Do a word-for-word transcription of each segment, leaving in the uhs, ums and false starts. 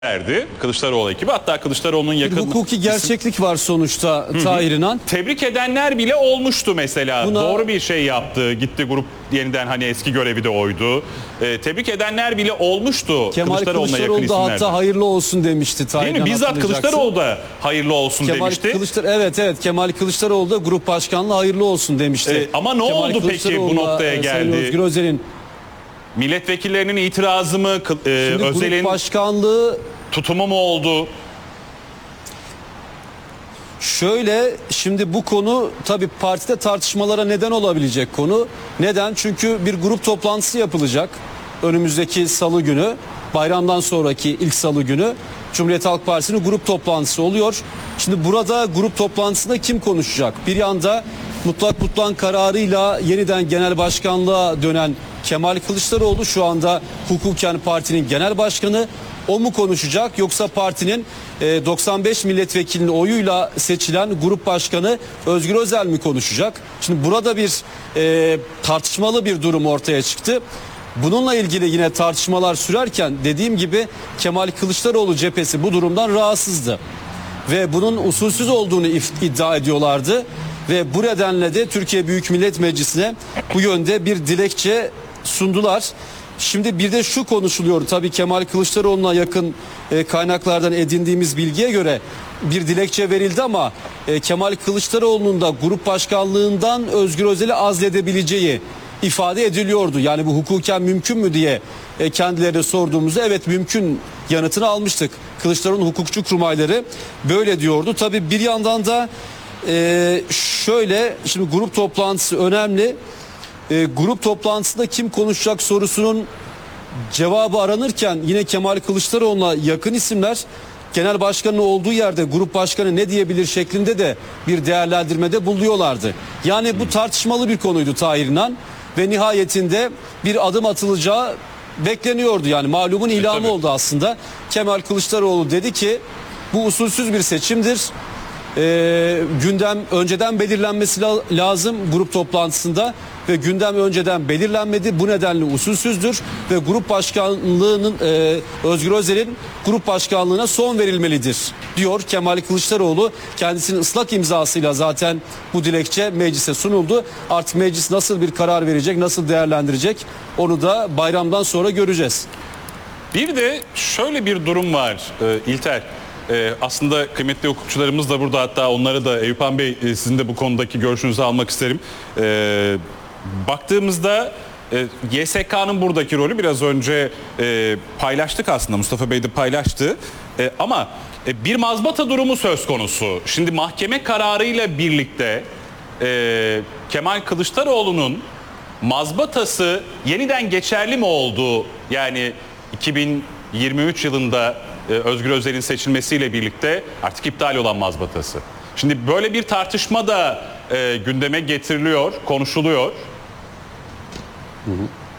verdi Kılıçdaroğlu ekibi. Hatta Kılıçdaroğlu'nun yakın... Bir hukuki gerçeklik var sonuçta Tahir İnan. Tebrik edenler bile olmuştu mesela. Buna... Doğru bir şey yaptı. Gitti grup yeniden, hani eski görevi de oydu. Ee, tebrik edenler bile olmuştu. Kemal Kılıçdaroğlu'na yakın Kılıçdaroğlu da isimlerden. hatta hayırlı olsun demişti Tahir İnan. Değil mi? Bizzat Kılıçdaroğlu da hayırlı olsun Kemal demişti. Kılıçdar evet evet Kemal Kılıçdaroğlu da grup başkanlığı hayırlı olsun demişti. Ee, ama ne Kemal oldu peki bu noktaya geldi? Sayın Özgür Özel'in Milletvekillerinin itirazı mı? E, Özel'in grup başkanlığı tutumu mu oldu? Şöyle, şimdi bu konu tabii partide tartışmalara neden olabilecek konu. Neden? Çünkü bir grup toplantısı yapılacak önümüzdeki salı günü. Bayramdan sonraki ilk salı günü Cumhuriyet Halk Partisi'nin grup toplantısı oluyor. Şimdi burada grup toplantısında kim konuşacak? Bir yanda mutlak mutlak kararıyla yeniden genel başkanlığa dönen Kemal Kılıçdaroğlu, şu anda hukuken partinin genel başkanı. O mu konuşacak, yoksa partinin doksan beş milletvekilinin oyuyla seçilen grup başkanı Özgür Özel mi konuşacak? Şimdi burada bir e, tartışmalı bir durum ortaya çıktı. Bununla ilgili yine tartışmalar sürerken dediğim gibi Kemal Kılıçdaroğlu cephesi bu durumdan rahatsızdı. Ve bunun usulsüz olduğunu iddia ediyorlardı. Ve bu nedenle de Türkiye Büyük Millet Meclisi'ne bu yönde bir dilekçe sundular. Şimdi bir de şu konuşuluyor, tabii Kemal Kılıçdaroğlu'na yakın e, kaynaklardan edindiğimiz bilgiye göre bir dilekçe verildi ama e, Kemal Kılıçdaroğlu'nun da grup başkanlığından Özgür Özel'i azledebileceği ifade ediliyordu. Yani bu hukuken mümkün mü diye e, kendilerine sorduğumuzda evet mümkün yanıtını almıştık. Kılıçdaroğlu'nun hukukçu kurmayları böyle diyordu. Tabii bir yandan da e, şöyle, şimdi grup toplantısı önemli. E, grup toplantısında kim konuşacak sorusunun cevabı aranırken yine Kemal Kılıçdaroğlu'na yakın isimler genel başkanın olduğu yerde grup başkanı ne diyebilir şeklinde de bir değerlendirmede buluyorlardı. Yani bu tartışmalı bir konuydu Tahir İnan ve nihayetinde bir adım atılacağı bekleniyordu. Yani malumun ilamı e, oldu aslında. Kemal Kılıçdaroğlu dedi ki bu usulsüz bir seçimdir. E, gündem önceden belirlenmesi la- lazım grup toplantısında ve gündem önceden belirlenmedi. Bu nedenle usulsüzdür ve grup başkanlığının e, Özgür Özel'in grup başkanlığına son verilmelidir diyor Kemal Kılıçdaroğlu. Kendisinin ıslak imzasıyla zaten bu dilekçe meclise sunuldu. Artık meclis nasıl bir karar verecek, nasıl değerlendirecek, onu da bayramdan sonra göreceğiz. Bir de şöyle bir durum var e, İlter. Ee, aslında kıymetli hukukçularımız da burada, hatta onları da Eyüphan Bey e, sizin de bu konudaki görüşünüzü almak isterim. Ee, baktığımızda e, Y S K'nın buradaki rolü biraz önce e, paylaştık aslında, Mustafa Bey de paylaştı. E, ama e, bir mazbata durumu söz konusu. Şimdi mahkeme kararıyla birlikte e, Kemal Kılıçdaroğlu'nun mazbatası yeniden geçerli mi oldu? Yani iki bin yirmi üç yılında Özgür Özel'in seçilmesiyle birlikte artık iptal olan mazbatası. Şimdi böyle bir tartışma da e, gündeme getiriliyor, konuşuluyor. Hı hı.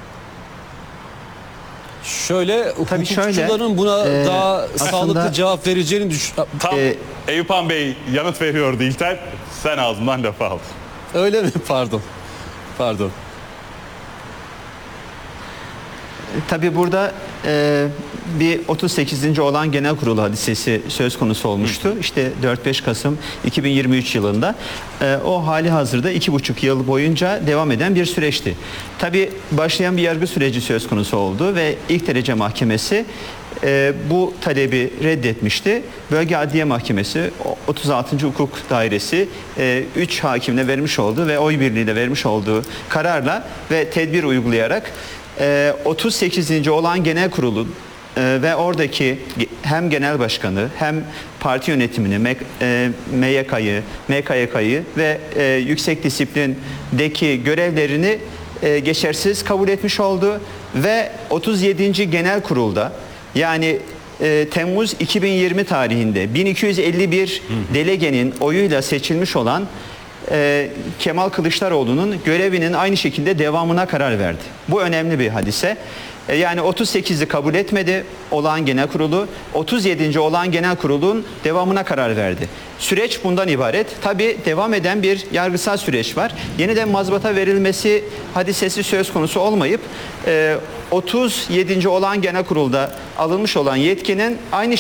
Şöyle, Tabii hukukçuların şöyle, buna e, daha sağlıklı cevap vereceğini düşünüyorum. Tam e, Eyüphan Bey yanıt veriyordu İlter. Sen ağzından lafı aldın. Öyle mi? Pardon. Pardon. Tabii burada e, bir otuz sekizinci olan genel kurulu hadisesi söz konusu olmuştu. Hı hı. İşte dört beş Kasım iki bin yirmi üç yılında e, o hali hazırda iki buçuk yıl boyunca devam eden bir süreçti. Tabii başlayan bir yargı süreci söz konusu oldu ve ilk derece mahkemesi e, bu talebi reddetmişti. Bölge Adliye Mahkemesi otuz altıncı Hukuk Dairesi e, üç hakimle vermiş olduğu ve oy birliğiyle vermiş olduğu kararla ve tedbir uygulayarak otuz sekizinci olan genel kurulun ve oradaki hem genel başkanı hem parti yönetimini, M Y K'yı, M K Y K'yı ve yüksek disiplindeki görevlerini geçersiz kabul etmiş oldu ve otuz yedinci genel kurulda, yani Temmuz iki bin yirmi tarihinde bin iki yüz elli bir delegenin oyuyla seçilmiş olan Ee, Kemal Kılıçdaroğlu'nun görevinin aynı şekilde devamına karar verdi. Bu önemli bir hadise. E, Yani otuz sekizi kabul etmedi olağan genel kurulu. otuz yedinci olağan genel kurulun devamına karar verdi. Süreç bundan ibaret. Tabii devam eden bir yargısal süreç var. Yeniden mazbata verilmesi hadisesi söz konusu olmayıp e, otuz yedinci olağan genel kurulda alınmış olan yetkinin aynı